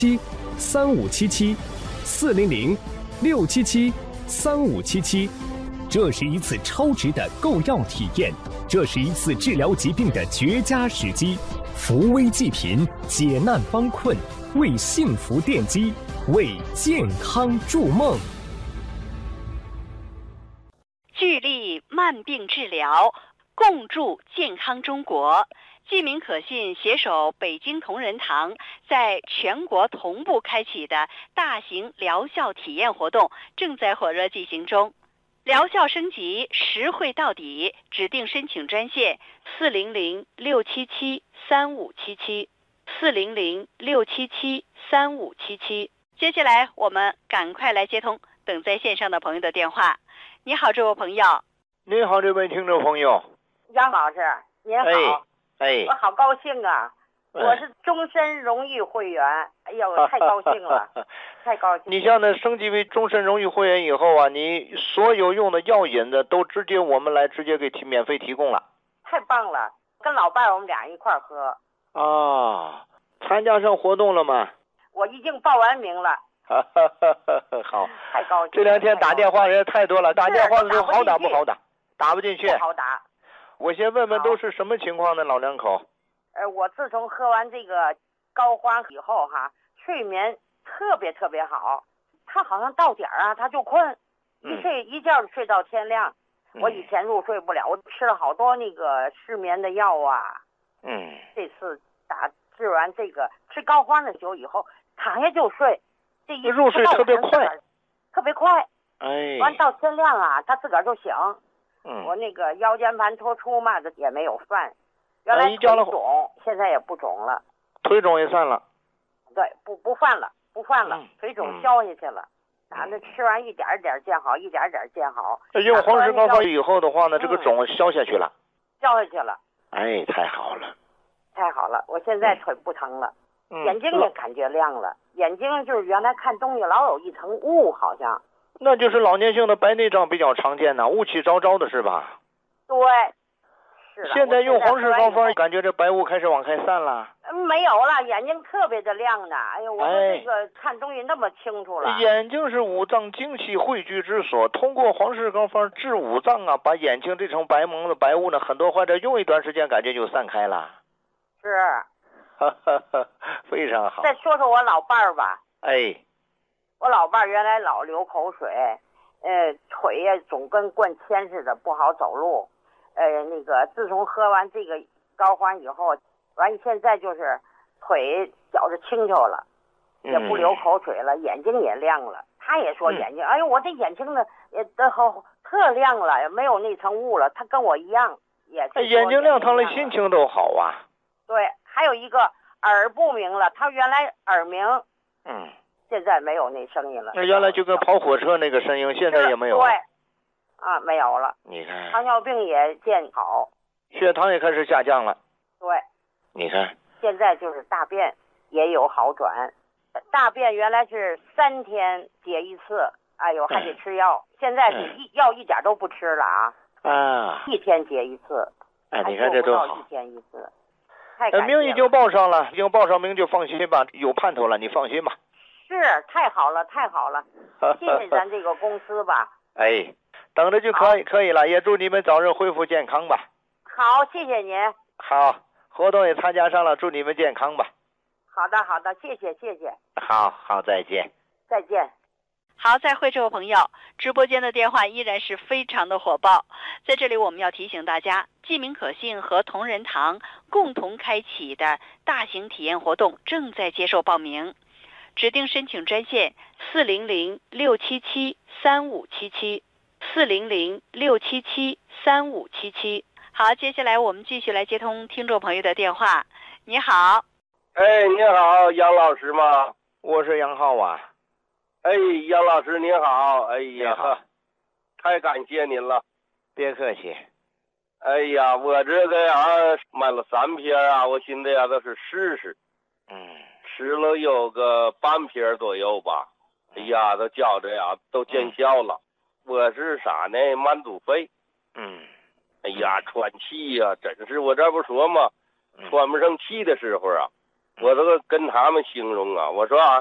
400-6577，400-677-3577。这是一次超值的购药体验，这是一次治疗疾病的绝佳时机。扶危济贫，解难帮困，为幸福奠基，为健康筑梦。 聚力慢病治疗，共筑健康中国。记名可信携手北京同仁堂在全国同步开启的大型疗效体验活动正在火热进行中。疗效升级，实惠到底，指定申请专线400-677-3577，400-677-3577。接下来我们赶快来接通等在线上的朋友的电话。你好，这位朋友。 你好，这位听众朋友。 杨老师，您好。我好高兴啊！我是终身荣誉会员，哎呦，太高兴了，太高兴了。 你像那升级为终身荣誉会员以后啊，你所有用的药引子都直接我们来直接给免费提供了。 太棒了，跟老伴儿我们俩一块儿喝。 啊，参加上活动了吗？ 我已经报完名了。 好， 太高兴了。 这两天打电话人太多了，打电话的时候好打不好打？打不进去。 不好打。 我先问问都是什么情况呢，老两口？ 我自从喝完这个膏肓以后哈，睡眠特别特别好。他好像到点儿啊，他就困，一觉就睡到天亮。我以前入睡不了，我吃了好多那个失眠的药啊。这次治完这个吃膏肓的酒以后，躺下就睡，这一入睡特别快， 特别快。 哎， 完到天亮啊，他自个儿就醒。我那个腰间盘突出嘛的也没有犯，原来腿肿，现在也不肿了， 腿肿也散了。 对，不犯了，腿肿消下去了。那吃完一点一点见好，一点点见好。 用黄石膏肓以后的话呢，这个肿消下去了。 消下去了。 哎，太好了， 太好了！我现在腿不疼了，眼睛也感觉亮了。眼睛就是原来看东西老有一层雾，好像。 那就是老年性的白内障比较常见呐，雾气昭昭的是吧？ 对，是的。 现在用黄石膏肓，感觉这白雾开始往开散了。 没有了，眼睛特别的亮呢。哎呦，我说这个看东西那么清楚了。 眼睛是五脏精气汇聚之所，通过黄石膏肓治五脏啊，把眼睛这层白蒙的白雾呢，很多患者用一段时间感觉就散开了。 是。 非常好。 再说说我老伴儿吧。 哎。 我老伴儿原来老流口水，腿呀总跟灌铅似的，不好走路。那个自从喝完这个膏肓以后，完现在就是腿觉着清楚了，也不流口水了，眼睛也亮了。他也说眼睛，哎呦，我这眼睛呢也特亮了，也没有那层雾了。他跟我一样，也是眼睛亮堂了，心情都好啊。 对，还有一个耳不明了，他原来耳鸣。现在没有那声音了。 那原来就跟跑火车那个声音，现在也没有了。 对，没有了。 你看， 糖尿病也见好， 血糖也开始下降了。 对， 你看， 现在就是大便也有好转。大便原来是3天解一次，哎呦还得吃药，现在是药一点都不吃了啊。1天解一次。 哎，你看这多好。 1天1次。太感谢了。 名已经报上了，已经报上名就放心吧，有盼头了，你放心吧。 是，太好了，太好了，谢谢咱这个公司吧。 哎，等着就可以了，也祝你们早日恢复健康吧。 好，谢谢您。 好，活动也参加上了，祝你们健康吧。 好的，好的，谢谢。 好，再见。 再见。 好，再会，这位朋友，直播间的电话依然是非常的火爆。在这里我们要提醒大家，记名可信和同仁堂共同开启的大型体验活动正在接受报名。指定申请专线400-677-3577，400-677-3577。好，接下来我们继续来接通听众朋友的电话。你好。 哎，你好，杨老师吗？ 我是杨浩啊。 哎，杨老师您好。哎呀， 太感谢您了。 别客气。 哎呀，我这个呀买了3瓶啊，我寻思呀都是试试。吃了有个半瓶左右吧，哎呀，都觉着呀都见效了。我是啥呢？慢阻肺。哎呀，喘气呀，真是我这不说嘛，喘不上气的时候啊， 我这个跟他们形容啊，我说啊，